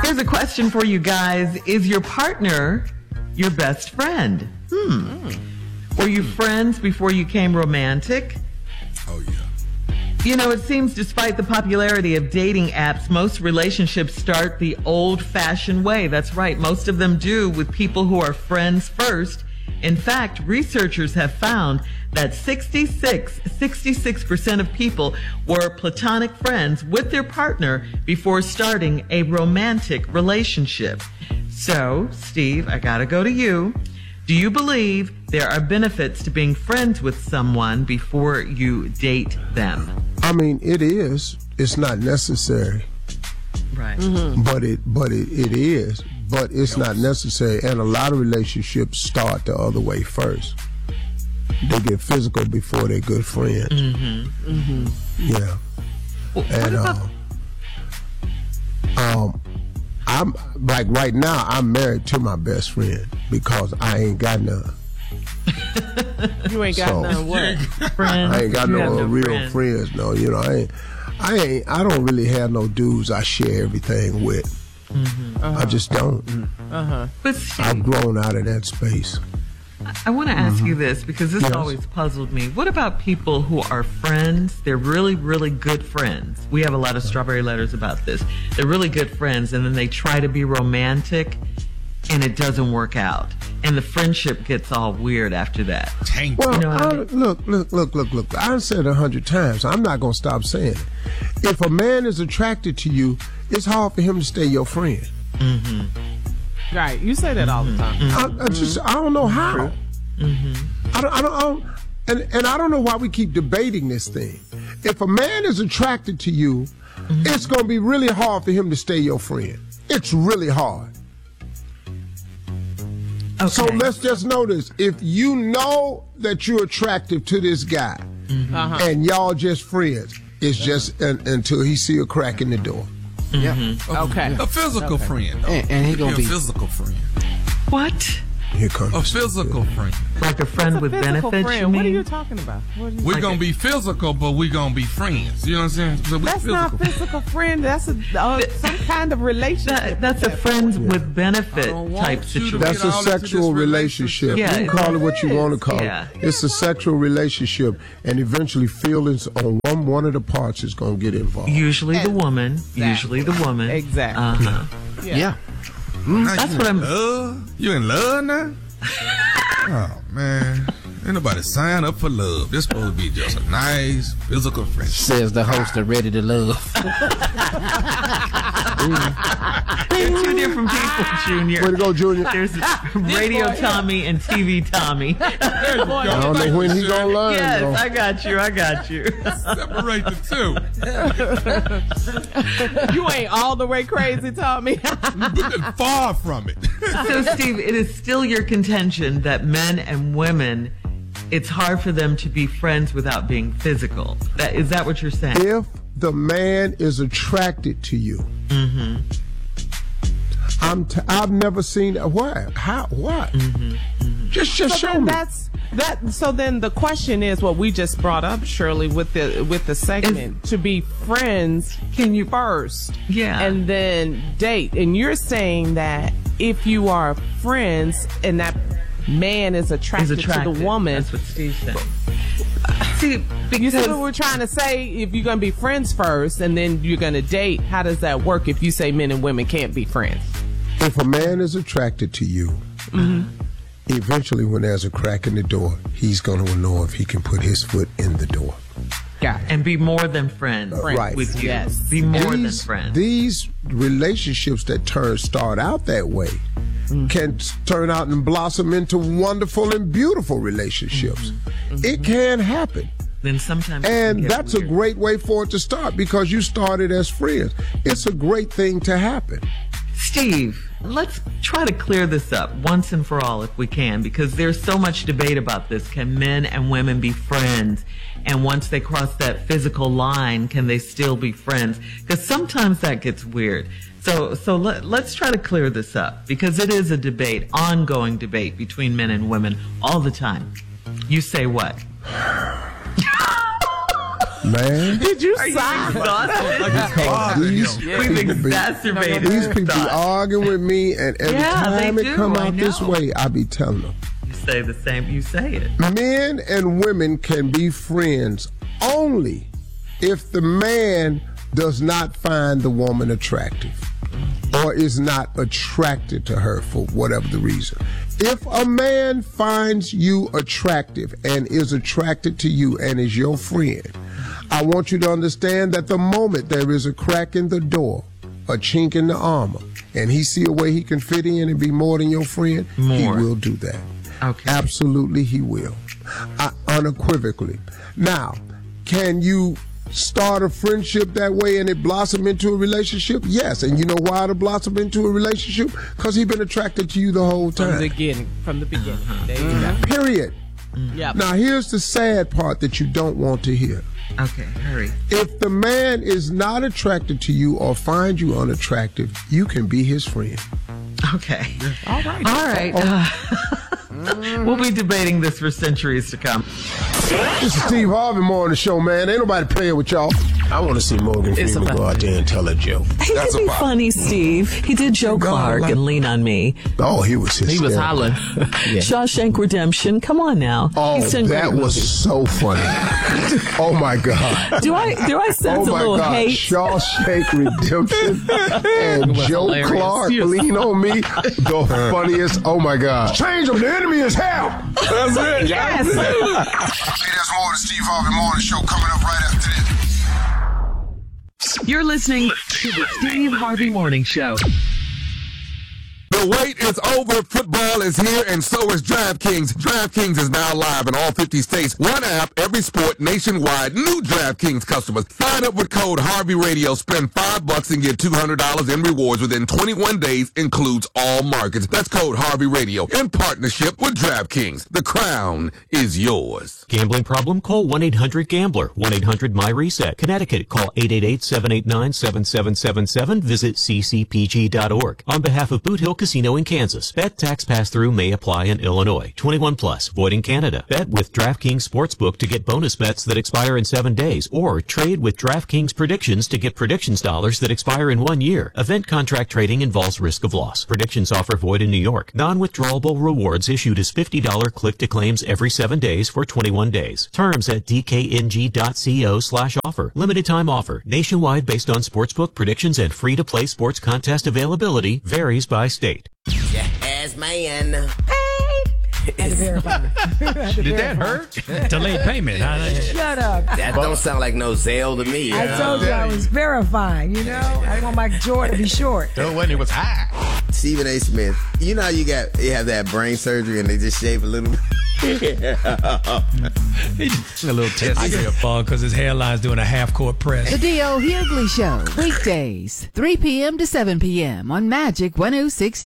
Here's a question for you guys. Is your partner your best friend? Were you friends before you became romantic? Oh, yeah. You know, it seems despite the popularity of dating apps, most relationships start the old-fashioned way. That's right. Most of them do, with people who are friends first. In fact, researchers have found that 66% of people were platonic friends with their partner before starting a romantic relationship. So, Steve, I gotta go to you. Do you believe there are benefits to being friends with someone before you date them? I mean, it is. It's not necessary. Right. But it is. But it's not necessary. And a lot of relationships start the other way first. They get physical before they're good friends. Yeah. Well, And I'm like right now I'm married to my best friend because I ain't got none. You ain't got none what? Friends. I ain't got You no have real friends. No, you know, I don't really have no dudes I share everything with. I just don't. But Steve, I've grown out of that space. I want to ask you this because this always puzzled me. What about people who are friends? They're really, really good friends. We have a lot of strawberry letters about this. They're really good friends, and then they try to be romantic, and it doesn't work out. And the friendship gets all weird after that. Well, You know what I mean? look. I've said it 100 times. I'm not going to stop saying it. If a man is attracted to you, it's hard for him to stay your friend. Right. You say that all the time. I don't know how. I don't, and I don't know why we keep debating this thing. If a man is attracted to you, it's going to be really hard for him to stay your friend. It's really hard. Okay. So let's just know this. If you know that you're attractive to this guy and y'all just friends, it's just until he see a crack in the door. Okay. A physical friend. Though. And he gonna a be physical friend. What? Here comes A physical friend. Like a friend with Physical benefits, friend. you mean? What are you talking about? We're going to be physical, but we're going to be friends. You know what I'm saying? So we're That's not physical friend. That's some kind of relationship. That's a friends with benefit I don't want type you to situation. That's a Get all into sexual this relationship. relationship. You can call it what you want to call Yeah. it. It's a sexual relationship, and eventually feelings on one of the parts is going to get involved. Usually the woman. Exactly. Usually the woman. Exactly. yeah. Now That's you what in I'm- love? You in love now? Oh, man. Ain't nobody sign up for love. This supposed to be just a nice physical friendship. Says the host of Ready to Love. They're two different people, Junior. Way to go, Junior. There's Radio Tommy and TV Tommy. I don't know when he's going to learn. Yes, though. I got you. Separate the two. You ain't all the way crazy, Tommy. We're far from it. So, Steve, it is still your contention that men and women, it's hard for them to be friends without being physical. Is that what you're saying? If the man is attracted to you, I've never seen why. How? What? Just show me. So then the question is what we just brought up, Shirley, with the segment, to be friends. Can you first? Yeah. And then date. And you're saying that if you are friends and that man is attracted to the woman. That's what Steve said. See, You see what we're trying to say? If you're going to be friends first and then you're going to date, how does that work if you say men and women can't be friends? If a man is attracted to you, eventually when there's a crack in the door, he's going to know if he can put his foot in the door. Got it. and be more than friends Right. with you. Yes. Be more than friends. These relationships that start out that way can turn out and blossom into wonderful and beautiful relationships. It can happen. Then sometimes it can And get that's a weird. great way for it to start because you started as friends. It's a great thing to happen. Steve, let's try to clear this up once and for all if we can, because there's so much debate about this. Can men and women be friends? And once they cross that physical line, can they still be friends? Because sometimes that gets weird. So let's try to clear this up, because it is a debate, ongoing debate between men and women all the time. You say what? Man. Did you Are you sigh? exhausted? We've exacerbated These people be thoughts. arguing with me, and every time they it come do, I out this know. way, I be telling them. You say the same. You say it. Men and women can be friends only if the man does not find the woman attractive or is not attracted to her for whatever the reason. If a man finds you attractive and is attracted to you and is your friend, I want you to understand that the moment there is a crack in the door, a chink in the armor, and he see a way he can fit in and be more than your friend, he More. will do that. Okay. Absolutely, he will. Unequivocally. Now, can you start a friendship that way and it blossom into a relationship? Yes. And you know why it'll blossom into a relationship? Because he's been attracted to you the whole From time. the beginning. There you go. Period. Yep. Now, here's the sad part that you don't want to hear. Okay, hurry. If the man is not attracted to you or finds you unattractive, you can be his friend. Okay. All right. All right. We'll be debating this for centuries to come. This is Steve Harvey Morning Show, man. Ain't nobody playing with y'all. I want to see Morgan Freeman go out there and tell a joke. He That's could a be problem. funny, Steve. He did Joe Clark and Lean on Me. Oh, he was hysterical. He was hollering. Yeah. Shawshank Redemption. Come on now. Oh, He's done that great was movies. so funny. Oh, my God. Do I sense Oh, a my little God. hate? Shawshank Redemption and Joe hilarious. Clark, Lean on Me, the funniest. Oh, my God. Change them. The enemy is hell. That's it. Yes. Hey, there's more of the Steve Harvey Morning Show coming up right after this. You're listening to the Steve Harvey Morning Show. The wait is over. Football is here, and so is DraftKings. DraftKings is now live in all 50 states. One app, every sport, nationwide. New DraftKings customers. Sign up with code Harvey Radio. Spend $5 and get $200 in rewards within 21 days. Includes all markets. That's code Harvey Radio in partnership with DraftKings. The crown is yours. Gambling problem? Call 1-800-GAMBLER. 1-800-MY-RESET. Connecticut, call 888-789-7777. Visit ccpg.org. On behalf of Boot Hill Casino in Kansas, bet tax pass-through may apply in Illinois. 21 plus, void in Canada. Bet with DraftKings Sportsbook to get bonus bets that expire in 7 days, or trade with DraftKings Predictions to get predictions dollars that expire in 1 year. Event contract trading involves risk of loss. Predictions offer void in New York. Non-withdrawable rewards issued as $50 click-to-claims every 7 days for 21 days. Terms at dkng.co/offer. Limited time offer. Nationwide based on sportsbook predictions and free-to-play sports contest availability. Varies by state. Yes, man. Did that hurt? Delayed payment. Shut up. That don't sound like no Zelle to me. I told you I was verifying, you know? I didn't want my jaw to be short. when it was high. Stephen A. Smith, you know how you have that brain surgery and they just shave a little bit? A little test. I get a bug because his hairline's doing a half-court press. The D.O. Hughley Show, weekdays, 3 p.m. to 7 p.m. on Magic 106.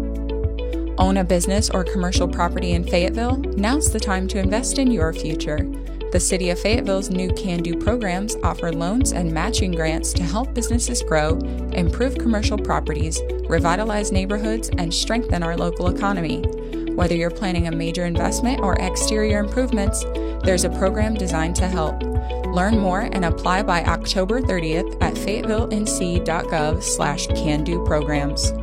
Own a business or commercial property in Fayetteville? Now's the time to invest in your future. The City of Fayetteville's new Can Do programs offer loans and matching grants to help businesses grow, improve commercial properties, revitalize neighborhoods, and strengthen our local economy. Whether you're planning a major investment or exterior improvements, there's a program designed to help. Learn more and apply by October 30th at fayetteville.nc.gov/can-do programs.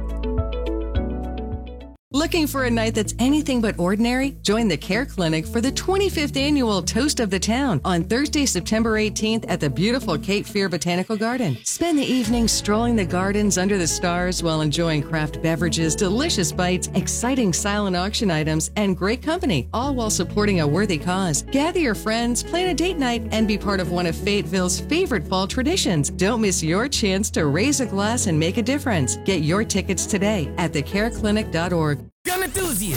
Looking for a night that's anything but ordinary? Join the Care Clinic for the 25th annual Toast of the Town on Thursday, September 18th at the beautiful Cape Fear Botanical Garden. Spend the evening strolling the gardens under the stars while enjoying craft beverages, delicious bites, exciting silent auction items, and great company, all while supporting a worthy cause. Gather your friends, plan a date night, and be part of one of Fayetteville's favorite fall traditions. Don't miss your chance to raise a glass and make a difference. Get your tickets today at thecareclinic.org. Gun enthusiasts,